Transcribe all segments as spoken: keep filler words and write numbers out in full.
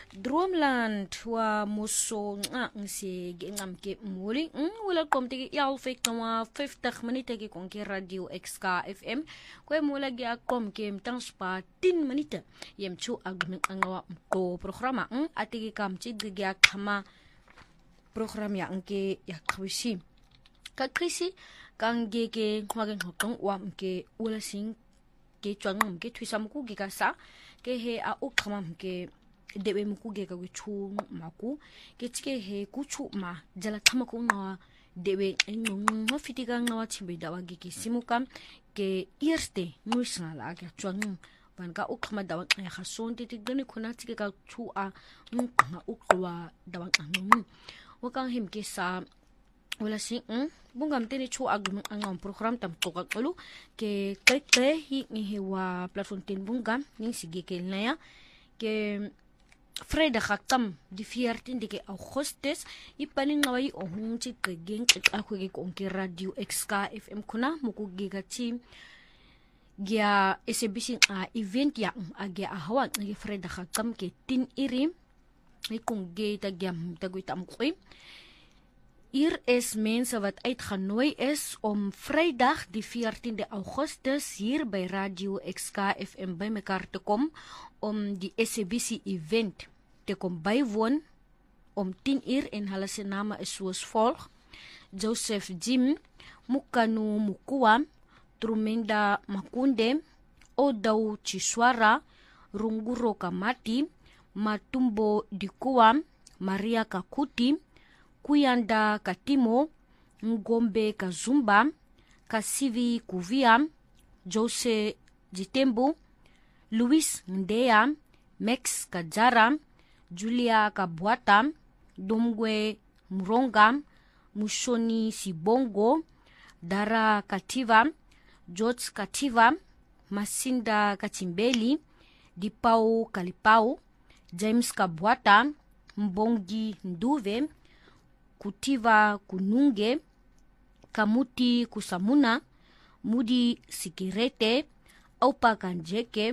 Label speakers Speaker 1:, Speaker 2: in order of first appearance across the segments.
Speaker 1: Droomland wa muso nga ngsi ngamke muli wala komte yalfek na fifty minute ke konke radio X K F M kwe mula gi akom ke mtanspa ten minute yem chu agmen ngawa ko programa ng atigi kam chi gi akama program ya nke ya kwisi ka krisi kang ge ke ngwagen hotong wa mke wala sing ke chwang mke twisam ku gi ka sa ke he a ukama mke dewe mukuge ka wichu maku ke tike he kuchu ma jala tamako na dewe no fitiga na wachimbe dawa giki simukam ke irste nuisna la ga chwang ban ka ukma dawa ya khason titi gani kuna tike ka chu a ngna ukwa dawa ngam wakang him ke sa wala sing bungam tene chu agum angam program tam to ka lu ke kre kre hi ni hewa platform tin bungam ning sige ke na ya ke Vrijdag haktam di veertien de augustus ipaning ngawai ohung chi kegeng aku ge konke radio X K F M kuna muku ge gachi gia S B C a event ya age ahawan ge Vrijdag haktam ke tin iri ai kong ge ta gam ta guitam koi hier is mense wat uitgenooi is om Vrijdag die veertiende augustus hier by radio X K F M by mekaar te kom om die S B C event te kom bywoon om ten uur en hulle se name is soos volg: Joseph Jim, Mukanu Mukua, Trumenda Makunde, Odau Chiswara, Runguro Kamati, Matumbo Dikua, Maria Kakuti, Kuyanda Katimo, Ngombe Kazumba, Kasivi Kuvia, Jose Jitembu, Luis Ndea, Max Kajara, Julia Kabuata, Domgwe Muronga, Mushoni Sibongo, Dara Kativa, George Kativa, Masinda Kachimbeli, Dipau Kalipau, James Kabuata, Mbongi Nduve, Kutiva Kununge, Kamuti Kusamuna, Mudi Sikirete, Aupa Kanjeke,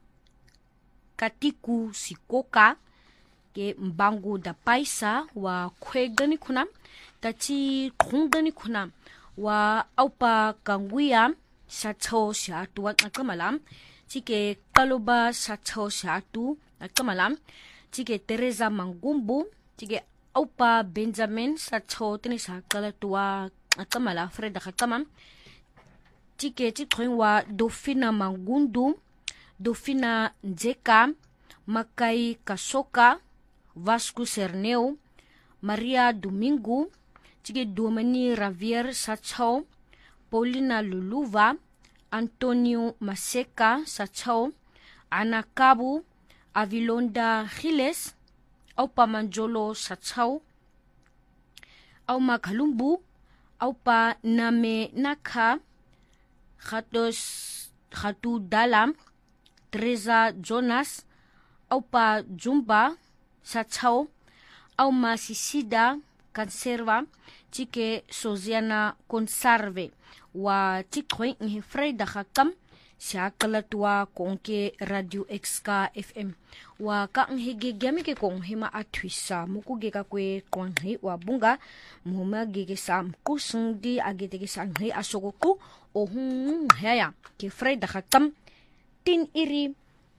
Speaker 1: Katiku Sikoka, ke Mbangu da Paisa wa Kwegani kuna, Tachi Kungani kuna, wa Aupa Kanguya, Shato Shatu Nakamalam, Chike Kaloba Shato Shatu Nakamalam, Chike Teresa Mangumbu, Chike Aupa Benjamin Shato Tenisa Kalatua Nakamala Freda Hakamam, Chike Chikwa Dofina Mangundu, Dofina Nzeka, Makai Kasoka, Vasco Cerneu, Maria Domingo, Chige Domini Ravier Sachau, Paulina Luluva, Antonio Maseka Sachau, Ana Kabu, Avilonda Giles, Aupa Manjolo Sachau, Auma Kalumbu, Aupa Name Naka, Khatos Khatu Dalam, Teresa Jonas, Aupa Jumba, Sachau, Auma Sisida, Conserva, Chike Soziana Conserve, wa Chikwe Nye Vrijdag Hakam, Siakalatua Konke Radio X K F M, wa Kang Hege Gamike Kong Hima Atwisa, Mukuge Kakwe Konghe, wa Bunga, Muma Gege Sam Kusundi, Agete Sanghe Asogoku, Ohun Haya, Ke Vrijdag Hakam, Tin Iri.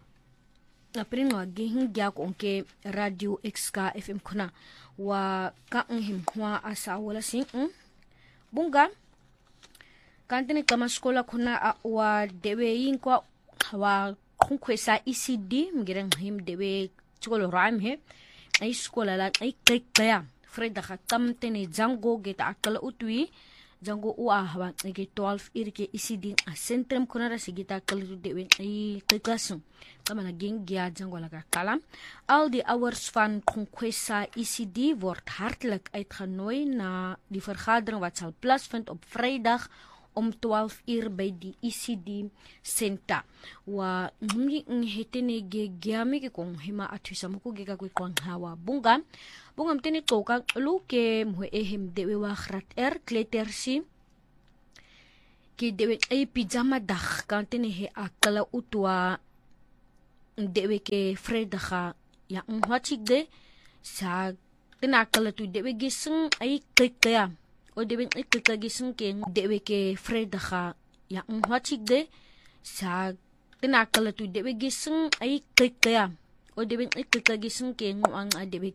Speaker 1: Naprin wa gihin gya konke radio X K F M kuna wa kaang himwa asa wala sing bunga kantene kama skola kuna wa dewe yin kwa wa kunkwesa E C D mgireng him dewe chikolo raim he ay skola la ay klik kaya Vrijdag hakam tene jango geta akala utwi jango ua hawa nge twelve irike E C D a centrum kuna ra sigita kalitu dewe ay kliklasun kama na ging gya jango la kalam al die hours van Conquesta E C D word hartelijk uitgenooi na die vergadering wat sal plaasvind op Vrydag om twaalf uur by die E C D center wa ngi ngetene ge gyame ke kong hima atwisa muku ge ka kwe kwang hawa bunga bunga mtene toka lu ke mwe ehem dewe wa grat er kletersi ke dewe e pijama dag kantene he akala utwa dewe ke Vrydag ya ngwatik de sa tinakala tu debe gising ay kaya o debe ikika gising ke debe ke freda ka ya ngwatik de sa tinakala tu debe gising ay kaya o debe ikika gising ke nguang a debe